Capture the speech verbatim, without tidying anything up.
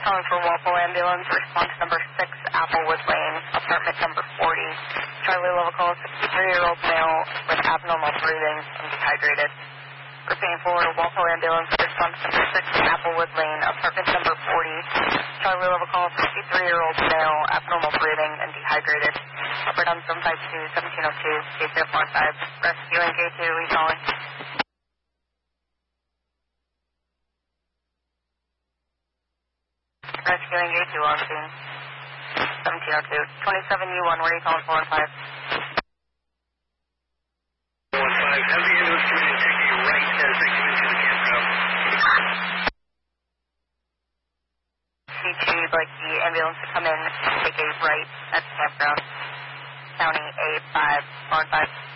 calling for Walpole Ambulance, response number six, Applewood Lane, apartment number forty. Charlie level call, sixty-three-year-old male with abnormal breathing and dehydrated. Repeating forward, Walpole Ambulance, response number six, Applewood Lane, apartment number forty. Charlie level call, sixty-three-year-old male, abnormal breathing and dehydrated. Upper down seven five two, seventeen oh two, K zero four five. Rescuing K two, we calling. Rescuing K two on scene. seventeen oh two. twenty-seven U one, where are you calling for on five? one five, have the ambulance coming in, take a right as they come into the campground. C two, you'd like the ambulance to come in, take a right at the campground. County A five, on five.